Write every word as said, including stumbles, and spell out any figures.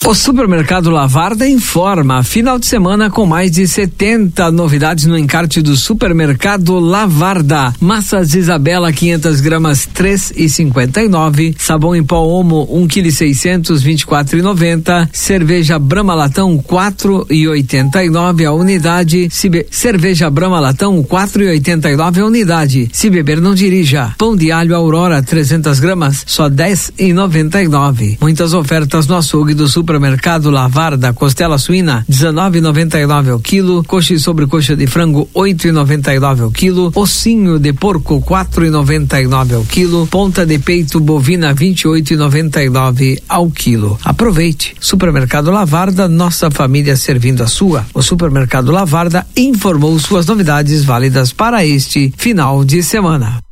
O Supermercado Lavarda informa, final de semana com mais de setenta novidades no encarte do Supermercado Lavarda. Massas Isabela quinhentas gramas três e cinquenta e nove, sabão em pó Omo um quilo e seiscentos vinte e quatro e noventa, cerveja Brahma Latão quatro e oitenta e nove a unidade, se be... cerveja Brahma Latão quatro e oitenta e nove a unidade. Se beber não dirija. Pão de alho Aurora trezentas gramas só dez e noventa e nove. Muitas ofertas no açougue do Supermercado Supermercado Lavarda. Costela suína dezenove e noventa e nove ao quilo, coxa e sobrecoxa de frango oito e noventa e nove ao quilo, ossinho de porco quatro e noventa e nove ao quilo, ponta de peito bovina vinte e oito e noventa e nove ao quilo. Aproveite. Supermercado Lavarda, nossa família servindo a sua. O Supermercado Lavarda informou suas novidades válidas para este final de semana.